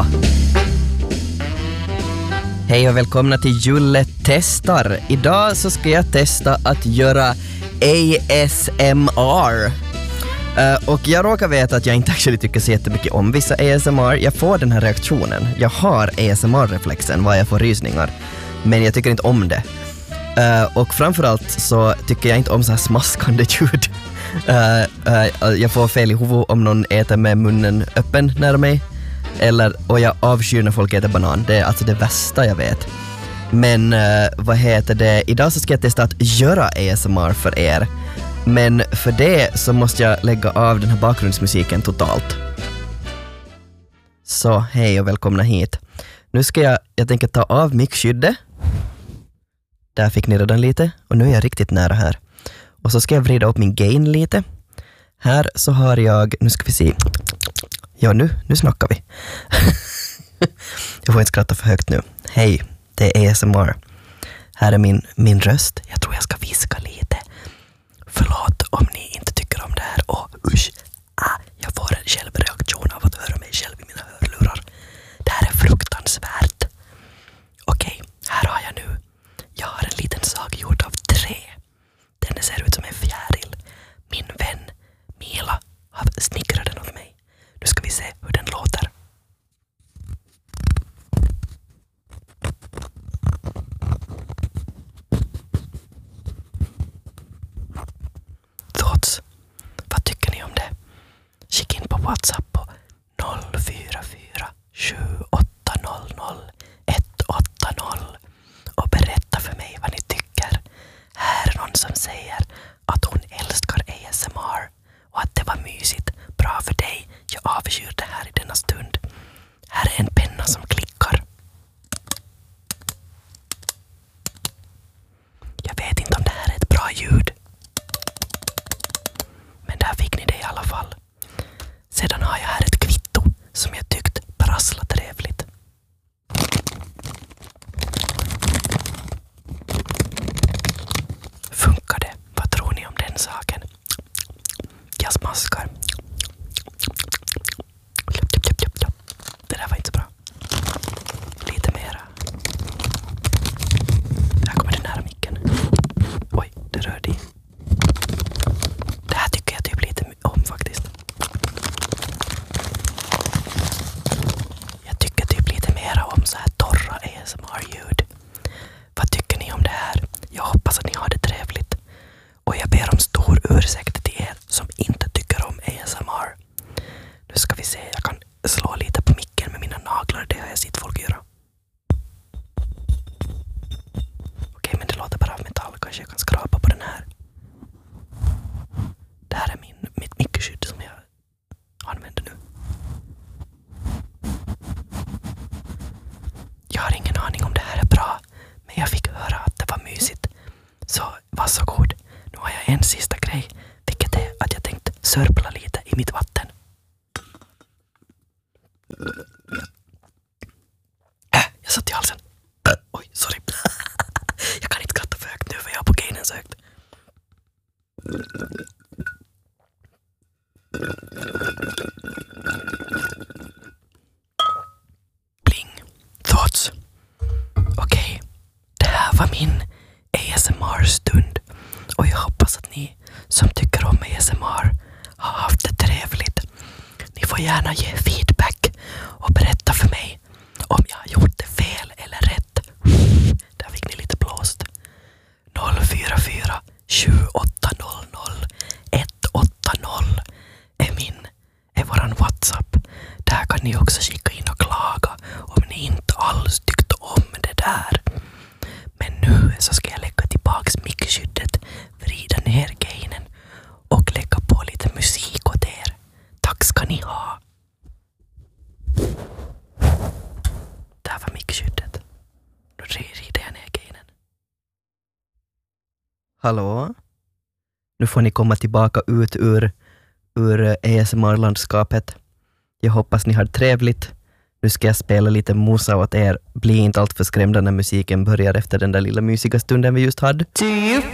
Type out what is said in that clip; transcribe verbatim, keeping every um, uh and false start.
testa. Hej och välkomna till Julle testar. Idag så ska jag testa att göra A S M R. Uh, och jag råkar veta att jag inte actually tycker så jättemycket om vissa A S M R. Jag får den här reaktionen. Jag har A S M R-reflexen var jag får rysningar. Men jag tycker inte om det. Uh, och framförallt så tycker jag inte om så här smaskande ljud. Uh, uh, jag får fel i huvudet om någon äter med munnen öppen nära mig. Eller, och jag avskyr när folk äter banan. Det är alltså det värsta jag vet. Men uh, vad heter det? Idag så ska jag testa att göra A S M R för er. Men för det så måste jag lägga av den här bakgrundsmusiken totalt. Så hej och välkomna hit. Nu ska jag, jag tänker ta av mickskyddet. Där fick ni redan lite. Och nu är jag riktigt nära här. Och så ska jag vrida upp min gain lite. Här så har jag, nu ska vi se. Ja, nu, nu snackar vi. Jag får inte skratta för högt nu. Hej, det är A S M R. Här är min, min röst. Jag tror jag ska viska lite. Förlåt om ni inte tycker om det här. Åh, usch. Ah, jag får en självreaktion av att höra mig själv i mina hörlurar. Det här är fruktansvärt. Okej, här har jag nu. Jag har en liten sak gjord av trä. Den ser ut som en fjäril. Min vän Mila har snickrat den åt mig. Nu ska vi se hur den låter. Thoughts? Vad tycker ni om det? Skicka in på WhatsApp på noll fyra fyra sju åtta noll noll ett åtta noll och berätta för mig vad ni tycker. Här är någon som säger att hon älskar A S M R och att det var mysigt. Bra för dig. Jag avskyr det här i denna stund. Här är en penna som klickar. Jag vet inte om det här är ett bra ljud. Men där fick ni det i alla fall. Sedan har jag här ett kvitto som jag tyckt prassla trevligt. Funkar det? Vad tror ni om den saken? Jag smaskar. Det där var inte så bra. Lite mera. Här kommer det nära micken. Oj, det rörde i. Det här tycker jag typ lite om faktiskt. Jag tycker typ lite mera om så här torra A S M R-ljud. Vad tycker ni om det här? Jag hoppas att ni har det trevligt. Och jag ber om stor ursäkt till er som inte tycker om A S M R. Nu ska vi se, jag kan slå lite på micken med mina naglar. Det har jag sett folk göra. Okej, men det låter bara av metall. Kanske jag kan skrapa på den här. Det här är min, mitt mickskydd som jag använder nu. Jag har ingen aning om det här är bra. Men jag fick höra att det var mysigt. Så varsågod. Nu har jag en sista grej. Vilket är att jag tänkt sörpla lite i mitt vatten. Äh, jag satt i halsen. Äh, oj, sorry. Jag kan inte skratta för högt nu för jag har på gainen så högt. Bling. Thoughts. Okej. Okay. Det här var min A S M R-stund. Och jag hoppas att ni som tycker om A S M R har haft det trevligt. Ni får gärna ge feedback och berätta för mig om jag har gjort det fel eller rätt. Där fick ni lite blåst. noll fyra fyra sju åtta noll noll ett åtta noll är min, är våran WhatsApp. Där kan ni också skicka in och klaga om ni inte alls tyckte om det där. Men nu så ska jag lägga tillbaks mickskyddet, vrida ner gainen och lägga på lite musik åt er. Tack ska ni ha. Där var mickskyddet. Nu rider jag ner gainen. Hallå? Nu får ni komma tillbaka ut ur, ur A S M R-landskapet. Jag hoppas ni har trevligt. Nu ska jag spela lite musa åt er. Bli inte allt för skrämda när musiken börjar efter den där lilla mysiga stunden vi just hade.